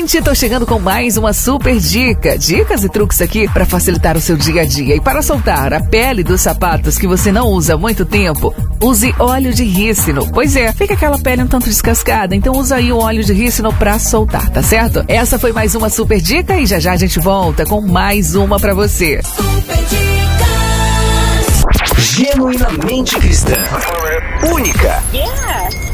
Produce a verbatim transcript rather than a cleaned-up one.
Gente, tô chegando com mais uma super dica. Dicas e truques aqui para facilitar o seu dia a dia. E para soltar a pele dos sapatos que você não usa há muito tempo, use óleo de rícino. Pois é, fica aquela pele um tanto descascada, então usa aí o óleo de rícino para soltar, tá certo? Essa foi mais uma super dica e já já a gente volta com mais uma para você. Super dicas. Genuinamente cristã. Única. Yeah.